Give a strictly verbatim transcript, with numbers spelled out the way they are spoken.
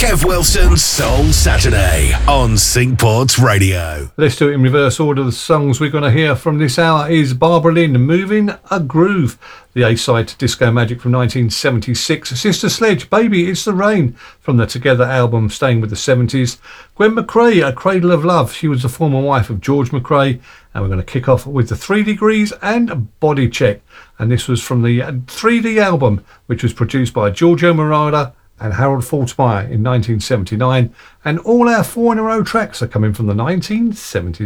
Kev Wilson's Soul Saturday on Syncport Radio. Let's do it in reverse order. The songs we're going to hear from this hour is Barbara Lynn, Moving a Groove, the A-side to Disco Magic from nineteen seventy-six. Sister Sledge, Baby It's the Rain from the Together album, staying with the seventies. Gwen McRae, A Cradle of Love. She was the former wife of George McRae. And we're going to kick off with the Three Degrees and Body Check. And this was from the three D album, which was produced by Giorgio Moroder and Harold Faltermeyer in nineteen seventy-nine. And all our four in a row tracks are coming from the nineteen seventies.